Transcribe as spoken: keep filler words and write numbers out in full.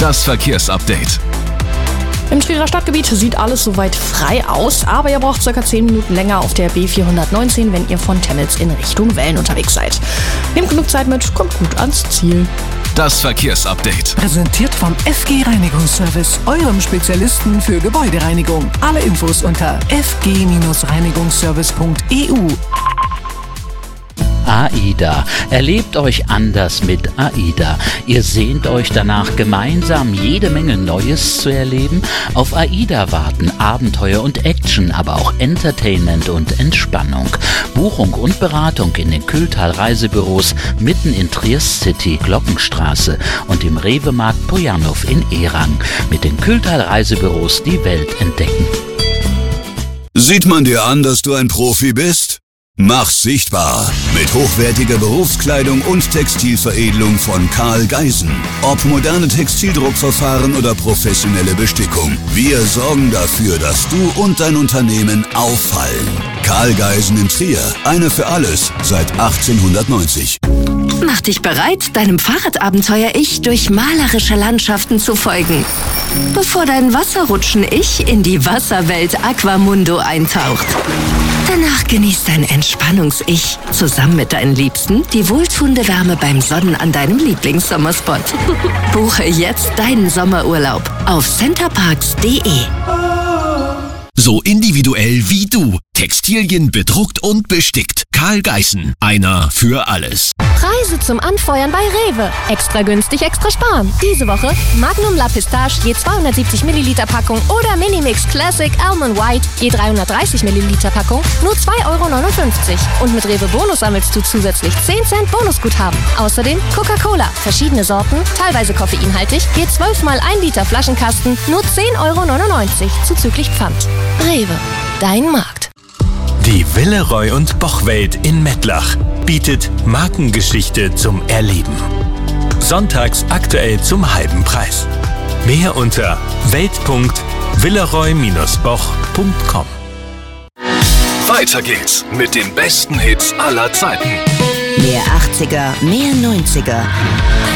Das Verkehrsupdate. Im Trierer Stadtgebiet sieht alles soweit frei aus, aber ihr braucht ca. zehn Minuten länger auf der B vierhundertneunzehn, wenn ihr von Temmelz in Richtung Wellen unterwegs seid. Nehmt genug Zeit mit, kommt gut ans Ziel. Das Verkehrsupdate. Präsentiert vom F G Reinigungsservice, eurem Spezialisten für Gebäudereinigung. Alle Infos unter f g reinigungsservice punkt e u. AIDA. Erlebt euch anders mit AIDA. Ihr sehnt euch danach, gemeinsam jede Menge Neues zu erleben? Auf AIDA warten Abenteuer und Action, aber auch Entertainment und Entspannung. Buchung und Beratung in den Kühltal Reisebüros mitten in Triest City, Glockenstraße und im Rewe-Markt Pojanov in Erang. Mit den Kühltal Reisebüros die Welt entdecken. Sieht man dir an, dass du ein Profi bist? Mach's sichtbar mit hochwertiger Berufskleidung und Textilveredelung von Karl Geisen. Ob moderne Textildruckverfahren oder professionelle Bestickung, wir sorgen dafür, dass du und dein Unternehmen auffallen. Karl Geisen in Trier, eine für alles seit achtzehnhundertneunzig. Mach dich bereit, deinem Fahrradabenteuer-Ich durch malerische Landschaften zu folgen, bevor dein Wasserrutschen-Ich in die Wasserwelt Aquamundo eintaucht. Danach genießt dein Entspannungs-Ich zusammen mit deinen Liebsten die wohltuende Wärme beim Sonnen an deinem Lieblingssommerspot. Buche jetzt deinen Sommerurlaub auf centerparks punkt de. So individuell wie du. Textilien bedruckt und bestickt. Karl Geisen, einer für alles. Preise zum Anfeuern bei Rewe. Extra günstig, extra sparen. Diese Woche Magnum La Pistache je zweihundertsiebzig Milliliter Packung oder Minimix Classic Almond White je dreihundertdreißig Milliliter Packung nur zwei Euro neunundfünfzig. Und mit Rewe Bonus sammelst du zusätzlich zehn Cent Bonusguthaben. Außerdem Coca-Cola, verschiedene Sorten, teilweise koffeinhaltig, je zwölf mal ein Liter Flaschenkasten nur zehn Euro neunundneunzig zuzüglich Pfand. Rewe, dein Markt. Die Villeroy und Boch Welt in Mettlach bietet Markengeschichte zum Erleben. Sonntags aktuell zum halben Preis. Mehr unter welt punkt villeroy boch punkt com. Weiter geht's mit den besten Hits aller Zeiten. Mehr achtziger, mehr neunziger.